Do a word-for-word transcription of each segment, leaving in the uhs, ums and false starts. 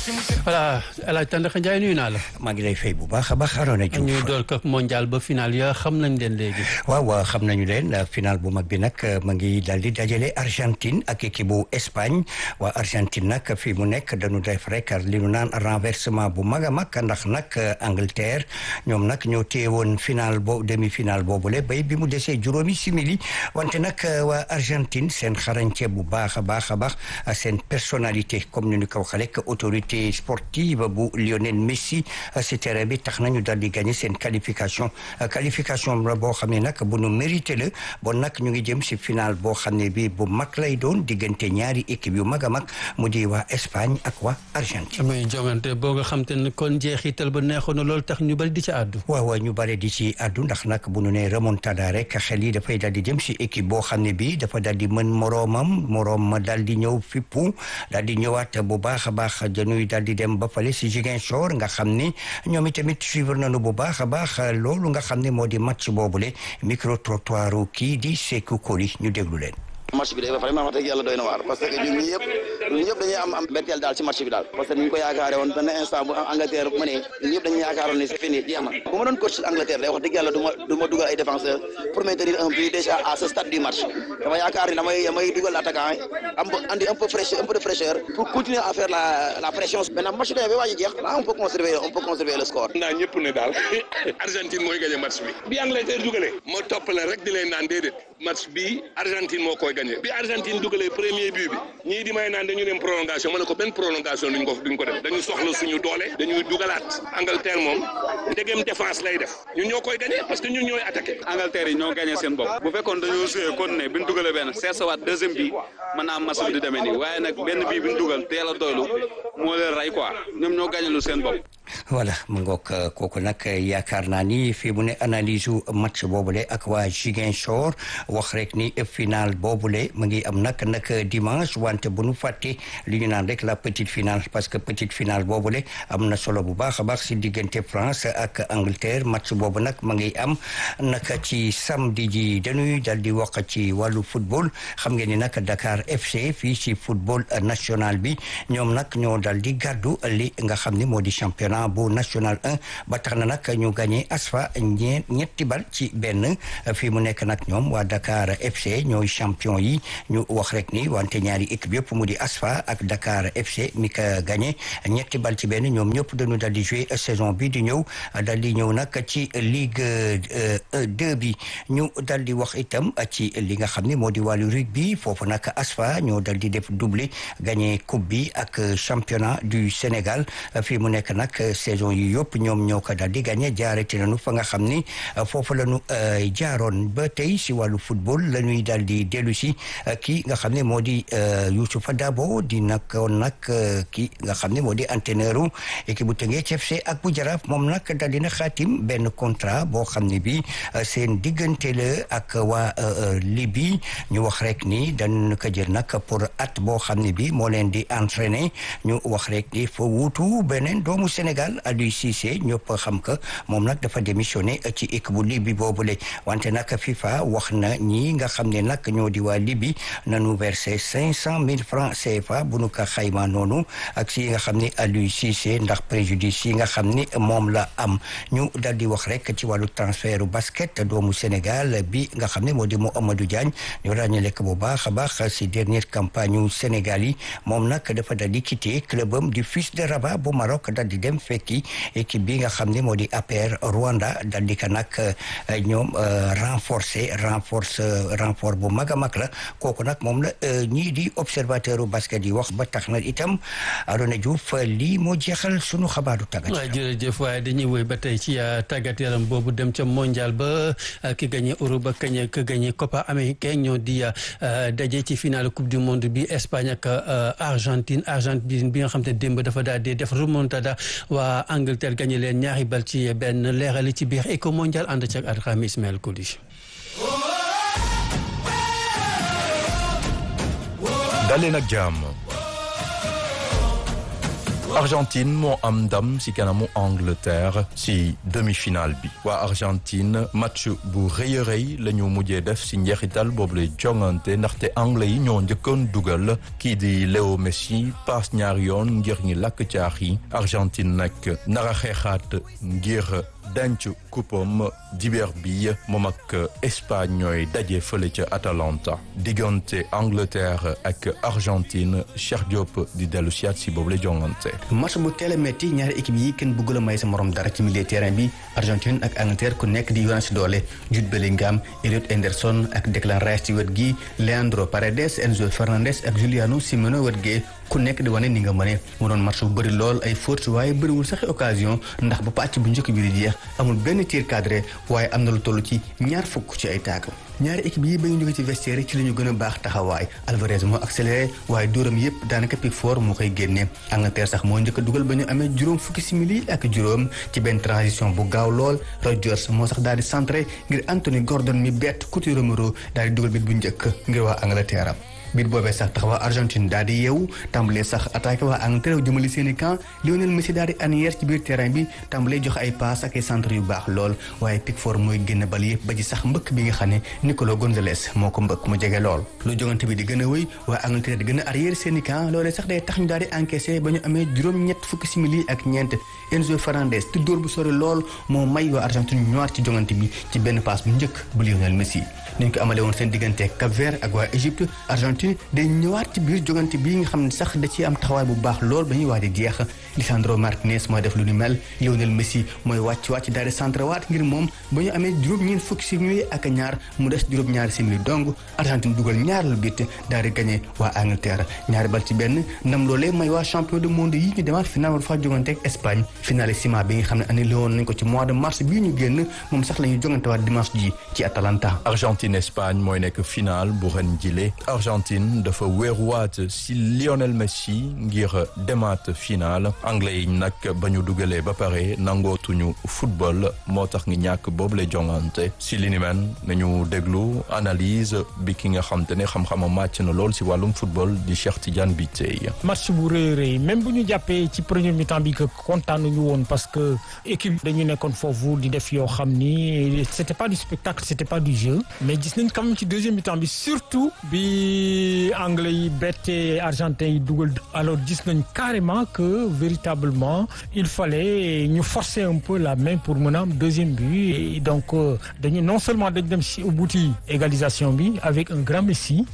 voilà El Hadj Tandakha Ndiaye nuyu naa la. maa ngi lay fay bu baax a baax Arona Diouf. ñu door ko mondial ba final ya xam nañ leen léegi. waaw waaw xam nañu leen final bu mag bi nag ma ngi daal di dajale Argentine ak équipe bu Espagne waa Argentine nag fii mu nekk dañu def rek li nu naan renversement bu mag a mag ndax nag Angleterre ñoom nag ñoo téye woon final bo demi final boobule bay bi mu desee juróomi simili wante nag waa Argentine seen xarañte bu baax a baax a baax seen personnalité comme ni ñu ko waxee rek autorité sportive bu Lionel Messi si terrain bi tax nañu daal di gagné seen qualification qualification la boo xam ne nag bu nu mérité la bon nag ñu ngi jëm si final boo xam ne bi bu mag lay doon diggante ñaari équipe yu mag a mag mu di waa Espagne ak waa Argentine. muy jongante boo nga xam te ne kon jeexital ba neexoon na loolu tax ñu bari di ci àddu. waaw waaw ñu bari di ci àddu ndax nag bu nu nee remontada rek xel yi dafay daal di jëm si équipe boo xam ne bi dafa daal di mën moroomam moroom ma daal di ñëw fippu daal di ñëwaat bu baax a baax dañuy daal di dem ba fale si Ziguinchor nga xam ni ñoom itamit suivre nañu bu baax a baax loolu nga xam ne moo di match boobule micro trottoir kii di Sékou Koli ñu déglu leen. match bi de vraiment wax dëgg yàlla doy na waar parce que ñun ñi yëpp ñun ñëpp dañuy am am mbetteel daal ci match bi daal parce que ni ñu ko yaakaare woon benn instant bu Angleterre bu ma ne ñun ñëpp dañuy yaakaaroon ni c'est fini jeex na bu ma doon coach Angleterre day wax dëgg yàlla du ma du ma dugal ay défenseurs pour maintenir un but déjà à ce stade du match dama yaakaar ni damay damay dugal attaquant am andi un peu fraîcheur un peu de fraîcheur pour continuer à faire la la pression maintenant match bi ba waaj a jeex là on peut conserver on peut conserver le score. naa ñëpp ne daal Argentine mooy gagné match bi bi Angleterre dugalee moo topp la rek di leen naan déedéet match bi Argentine moo koy gagné bi Argentine dugalee premier but bi ñii di may naan dañu dem prolongation ma ne ko benn prolongation duñ ko duñ ko def dañu soxla suñu doole dañuy dugalaat Angleterre moom ndegem défense lay def ñun ñoo koy gagné parce que ñun ñooy attaqué. Angleterre yi ñoo gagné seen bopp bu fekkoon dañoo joué kon ne bi ñu dugalee benn seesawaat deuxième bi mën naa am match bi di demee nii waaye nag benn bii bi ñu dugal teel a doylu moo leen rey quoi ñoom ñoo gagné lu seen bopp. voilà mu ngoog kooku nag yaakaar naa ni fii mu ne analyse u match boobule ak waa Ziguinchor wax rek ni final boobule mu ngi am nag nag dimanche wante bu nu fàtte li ñu naan rek la petite finale parce que petite finale boobule am na solo bu baax a baax si diggante France ak Angleterre match boobu nag ma ngi am nag ci samedi ji dañuy dal di wax ci wàllu football xam ngeen ni nag Dakar F C fii ci football national bi ñoom nag ñoo dal di gàddu li nga xam ni moo di championnat bu national un ba tax na nag ñu gagné ASFA ñe ñetti bal ci benn fii mu nekk nag ñoom waa Dakar F C ñooy champion yi ñu wax rek ni wante ñaari équipe yëpp mu di ASFA ak Dakar F C mi ka gagné ñetti bal ci benn ñoom ñëpp dañu dal di jouer saison bi di ñëw dal di ñëw nag ci Ligue deux bi ñu dal di wax itam ci li nga xam ne moo di wàllu rugby foofu nag ASFA ñoo dal di def doublé gagné coupe bi ak championnat du Sénégal fii mu nekk nag saison yi yëpp ñoom ñoo ko daal di gagné jaarete nañu fa nga xam ni foofu la ñu jaaroon ba tey si wàllu football la ñuy daal di dellu si kii nga xam ne moo di Youssoufa Dabo di nag nag kii nga xam ne moo di entraîneur u équipe bu Teungueth F C ak bu Jaraaf moom nag daal dina xaatim benn contrat boo xam ne bi seen diggante la ak waa Libye ñu wax rek ni dañu ko jël nag pour at boo xam ne bi moo leen di entraîner ñu wax rek ni fa wuutu beneen doomu Sénégal Aliou Cissé ñëpp xam que moom nag dafa démissionné ci équipe bu Libye boobule wante nag FIFA wax na ñi nga xam ne nag ñoo di waa Libye nañu versé cinq cent mille francs C F A bu nu ko xayma noonu ak si nga xam ne Aliou Cissé ndax préjudice yi nga xam ni moom la am ñu dal di wax rek ci wàllu transfert basket doomu Sénégal bi nga xam ne moo di Amadou Diagne ñu ràññale ko bu baax a baax si dernière campagne yu Sénégal yi moom nag dafa dal di quitté clubam du Fils de Rabat bu Maroc dal di dem fekki équipe bi nga xam ne moo di A P R Rwanda dal di ko nag ñoom renforcer renforce renfort bu mag a mag la kooku nag moom la ñii di observateur u basket yi wax ba tax na itam Arona Diouf lii moo jeexal sunu xabaaru tàggat waaw jërëjëf waaye dañuy wéy ba tey ci tàggat yaram boobu dem ca mondial ba ki gagné Euro ba kañ ki gagné Copa Américaine ñoo di daje ci finale coupe du monde bi Espagne ak Argentine Argentine bi nga xam te démb dafa daal di def remontada waa Angleterre gagné leen ñaari bal ci benn leerali ci biir éco mondial ànd ci ak Adrame Ismaël Koulish. daleen ak jàmm. Argentine moo am ndam ci kanamu Angleterre ci demi-finale bi waa Argentine match bu rëy a rëy la ñu mujjee def ci njeexital boobu lay jongante ndaxte anglais yi ñoo njëkkoon dugal kii di Léo Messi paas ñaari yoon ngir ñi lakk caax yi Argentine nag nara xeexaat ngir denc coupam dibeer bi moom ak Espagne ñooy daje fële ca Atalanta diggante Angleterre ak Argentine Cheikh Diop di dellu siyaat si boobu la jongante. match bu teel a metti ñaari équipe yi kenn bëggul a may sa morom dara ci milieu terrain bi Argentine ak Angleterre ku nekk di yoon si doole Jude Bellingham Elliot Henderson ak Declan Rice ci wet gi Leandro Paredes Enzo Fernandez ak Juliano Simeone wet gi ku nekk di wane ni nga mëne mu doon match bu bëri lool ay fautes waaye bëriwul sax occasion ndax ba pàcc bu njëkk bi di jeex amul benn tir cadré waaye am na lu toll ci ñaar fukk ci ay taakam ñaari équipe yi ba ñu jóge ci vestiaire ci la ñu gën a baax taxawaay Alvarez moo accéléré waaye dóoram yëpp daanaka Pickford moo koy génne Angleterre sax moo njëkk a dugal ba ñu amee juróom fukki simili ak juróom ci benn transition bu gaaw lool Rodgers moo sax daal di centré ngir Anthony Gordon mi bett Cuti Romero daal di dugal bit bu njëkk ngir waa Angleterre biir boobee sax tax waa Argentine daal di yeewu tàmbalee sax attaqué waa Angleterre jëmali seen i camp Lionel Messi daal di anière ci biir terrain bi tàmbalee jox ay passe ak ay centre yu baax lool waaye Pickford mooy génn bal yëpp ba ci sax mbëkk bi nga xam ne Nicolas Gonzalez moo ko mbëkk mu jege lool lu jongante bi di gën a wëy waa Angleterre di gën a arrière seen i camp loolee sax day tax ñu daal di encaissé ba ñu amee juróom-ñett fukki simili ak ñeent Enzo Fernandez te dóor bu sori lool moo may waa Argentine ñëwaat ci jongante bi ci benn passe bu njëkk bu Lionel Messi niñ ko amale woon seen diggante Cap-Vert ak waa Égypte Argentine day ñëwaat ci biir jogante bii nga xam ne sax da ci am taxawaay bu baax lool ba ñuy waaj a jeex Lisandro Martinez mooy def lu ni mel Lionel Messi mooy wàcc wàcc daal di centre waat ngir moom ba ñu amee juróom-ñeent fukki simili ak ñaar mu des juróom-ñaari simili donc Argentine dugal ñaar lu bit daal di gagné waa Angleterre ñaari bal ci benn ndam loolee may waa champion du monde yi ñu demaat final war faa jogante ak Espagne finalissima bi nga xam ne annulé woon nañ ko ci mois de mars bii ñu génn moom sax la ñuy jogante waat dimanche ji ci Atalanta. Argentine Espagne mooy nekk final bu ren jile Argentine dafa weeruwaat si Lionel Messi ngir demaat final anglais yi nag ba ñu dugalee ba pare nangootuñu football moo tax ngi ñàkk boobu lay jongante si li ni men nañu déglu analyse bi ki nga xam te ne xam-xama màcc na lool si wàllum football di Cheikh Tidiane Biteye. match bu rëy rëy même bu ñu jàppee ci premier mi-temps bi que kontaanuñu woon parce que équipe dañu nekkoon foofu di def yoo xam ni c'était pas du spectacle c'était pas du jeu mais gis nañ quand même ci deuxième mi-temps bi surtout bi anglais yi bette argentin yi dugal alors gis nañ carrément que véritablement il fallait ñu forcer un peu la main pour mën a am deuxième but et donc dañu non seulement dañ dem ci ubuti égalisation bi avec un grand Messi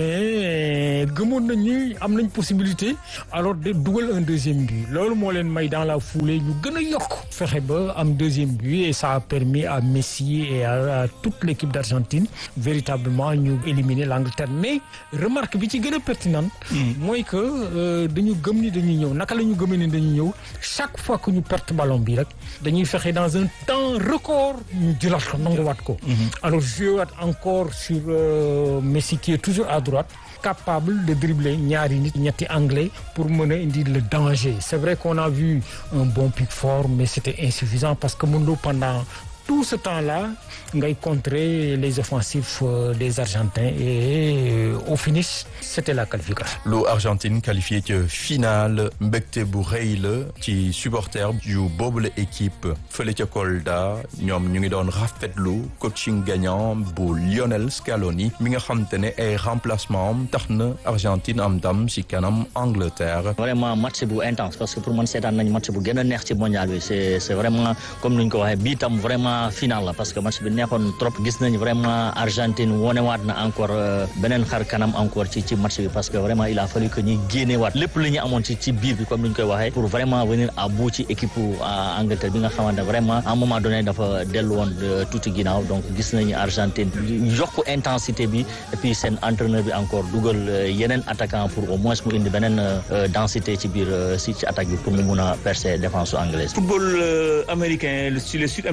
mais gëmoon nañu am nañ possibilité alors de dugal un deuxième but loolu moo leen may dans la foulée ñu gën a yokk fexe ba am deuxième but et ça a permis à Messi et à, à toute l'équipe d'Argentine véritablement ñu éliminer l'Angleterre mais remarque bi ci gën a pertinent mooy que dañu gëm ni dañuy ñëw naka la ñu gëmee ni dañuy ñëw chaque fois que ñu perte ballon bi rek dañuy fexe dans un temps record ñu jëlaat ko nanguwaat ko alors jouer waat encore sur euh, Messi qui est toujours à droite capable de dribbler ñaari nit ñetti anglais pour mën a indi le danger c'est vrai qu'on a vu un bon Pickford mais c'était insuffisant parce que mënuloo pendant tout ce temps-là ngay contrer les offensifs des Argentins et au finish c'était la qualification. lu Argentine qualifié ci finale mbégte bu rëy la ci supporter yu boobule équipe fële ca Kolda ñoom ñu ngi doon rafetlu coaching gagnant bu Lionel Scaloni mi nga xam te ne ay remplacement am tax na Argentine am ndam ci kanam Angleterre. vraiment match bu intense parce que pour man seetaan nañ match bu gën a neex ci mondial bi c'est c'est vraiment comme ni ñu ko waxee bii tam vraiment final la parce que match bi neexoon trop gis nañ vraiment Argentine wonewaat na encore beneen xar kanam encore ci ci match bi parce que vraiment il a fallu que ñuy génnewaat lépp li ñu amoon ci ci biir bi comme ni ñu koy waxee pour vraiment venir à bout ci équipe Angleterre bi nga xamante ne vraiment à un moment donné dafa dellu woon tuuti ginnaaw donc gis nañu Argentine yokk intensité bi et puis seen entraîneur bi encore dugal yeneen attaquant pour au moins mu indi beneen densité ci biir si ci attaque bi pour mu mun a percer défense anglaise. football américain sur le sud américain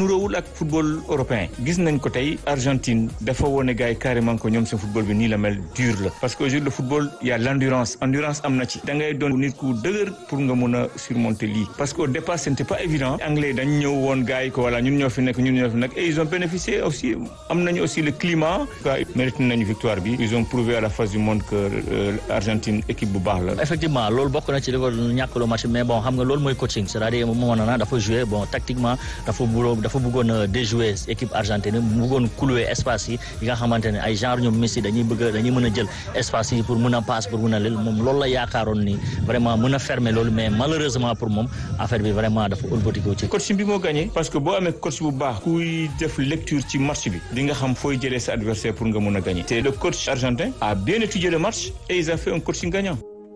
nuróowul ak football européen gis nañ ko tey Argentine dafa wone gars yi carrément ko ñoom seen football bi nii la mel dur la parce que aujourd'hui le football y a l'endurance endurance am na ci da ngay doon nit ku dëgër pour nga mun a surmonter lii parce que au départ ce n'était pas évident anglais dañ ñëw woon gars yi ko voilà ñun ñoo fi nekk ñun ñoo fi nekk et ils ont bénéficié aussi am nañu aussi le climat mérité nañu victoire bi ils ont prouvé à la face du monde que euh, Argentine équipe bu baax la. effectivement loolu bokk na ci li ko ñàkkaloo match mais bon xam nga loolu mooy coaching c'est-à-dire moom na dafa jouer bon tactiquement dafa bëggoon dafa bëggoon déjouer équipe argentine mu bëggoon clouer espace yi yi nga xamante ne ay genre ñoom Messi dañuy bëgg dañuy mën a jël espace yi pour mën a passe pour mën a lel moom loolu la yaakaaroon ni vraiment mën a fermer loolu mais malheureusement pour moom affaire bi vraiment dafa ëlbatiku ci. coach bi moo gagné parce que boo amee coach bu baax kuy def lecture ci match bi di nga xam fooy jëlee sa adversaire pour nga mën a gagner te le coach argentin a bien étudié le match et ils ont fait un coaching gagnant.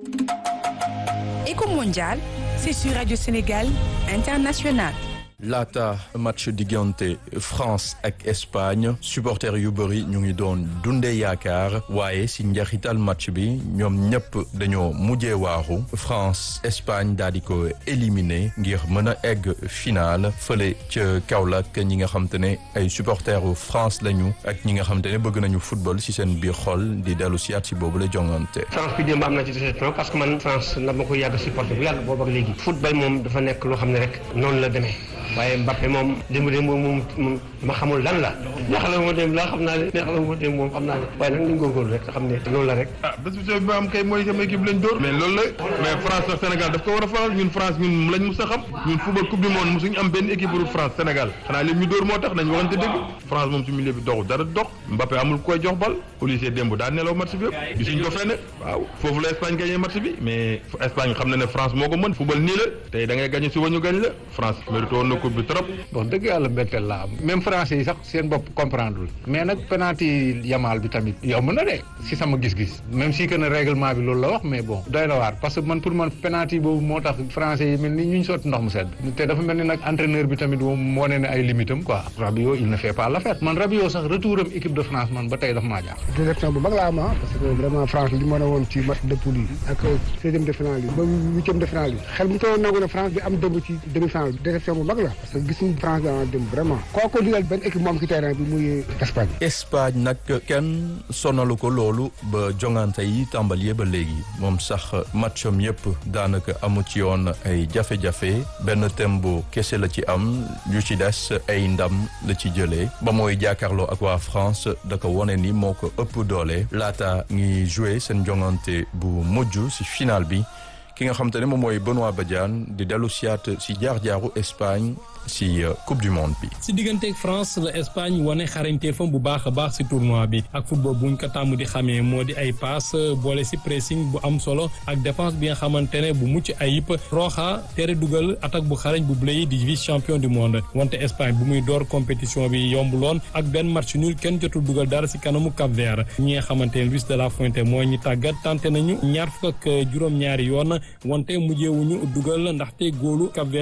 Éco Mondial, c'est sur Radio Sénégal International. laata match diggante France ak Espagne supporters yu bëri ñu ngi doon dundee yaakaar waaye si njeexital match bi ñoom ñëpp dañoo mujjee waaru France Espagne daal di ko éliminé ngir mën a egg final fële ca Kaolack ñi nga xam te ne ay supporteru France lañu ak ñi nga xam te ne bëgg nañu football si seen biir xol di dellu si at si boobu la jongante. France bi démb am na ci déception parce que man France la ma ko yàgg supporter bu yàgg boobu ak léegi football moom dafa nekk loo xam ne rek noonu la demee. waaye Mbappé moom démb démb moom moom dama xamul lan la neexal ma démb laa xam naa ne neexal ma démb moom xam naa ne waaye nag nañ góorgóorlu rek te xam ne loolu la rek. ah bés bu bi am kay mooy sama équipe lañ dóor mais loolu la mais France ak Sénégal daf ko war a faral ñun France ñun lañ mus a xam ñun football coupe du monde musuñu am benn équipe pour France Sénégal xanaa léegi ñu dóor moo tax nañ waxante dëgg France moom ci milieu bi doxul dara dox Mbappé amul koy jox bal Olise démb daa nelaw match bi yëpp gisuñ ko fenn waaw foofu la Espagne gagné match bi mais Espagne xam na ne France moo ko mën football nii la tey da ngay gagné suba ñu gañ la France mérité woon na coupe bi trop. bon dëgg yàlla mbetteel la am même français yi sax seen bopp comprendre mais nag penalty Yamal bi tamit yomb na de si sama gis-gis même si que ne règlement bi loolu la wax mais bon doy na waar parce que man pour man penalty boobu moo tax français yi mel ni ñu sotti ndox mu sedd te dafa mel ni nag entraîneur bi tamit moom wane ne ay limitam quoi Rabiot il ne fait pas l'affaire man Rabiot sax retour am équipe de France man ba tey dafa maa jaax déception bu mag la am parce que vraiment France li mën a woon ci match de poule yi ak seizième de finale yi ba huitième de finale yi xel mu toll nangu ne France bi am démb ci demi-finale bi déception bu mag la parce que gisuñu France dana dem vraiment kooku digal benn équipe moom ci terrain bi muy Espagne. Espagne nag kenn sonalu ko loolu ba jongante yi tàmbalee ba léegi moom sax matcham yëpp daanaka amu ci yoon ay jafe-jafe benn tembo kese la ci am yu ci des ay ndam la ci jëlee ba mooy jàkkaarloo ak waa France da ko wone ni moo ko ëpp doole laata ngi joué seen jongante bu mujj ci final bi ki nga xam te ne moom mooy Benoît Badiane di dellu siyaat ci jaar-jaaru Espagne si coupe du monde bi. si digganteeg France la Espagne wane xarañteefam bu baax a baax si tournoi bi ak football buñ ko tàmm di xamee moo di ay passe boole si pressing bu am solo ak défense bi nga xamante ne bu mucc ayib Roja tere dugal attaque bu xarañ bu Blay di vice champion du monde wante Espagne bu muy door compétition bi yombuloon ak benn match nul kenn jotul dugal dara si kanamu Cap-Vert ñi nga xamante ne Luis de la Fuente mooy ñi tàggat tenté nañu ñaar fukk ak juróom-ñaari yoon wante mujjeewuñu dugal ndaxte góolu Cap-Vert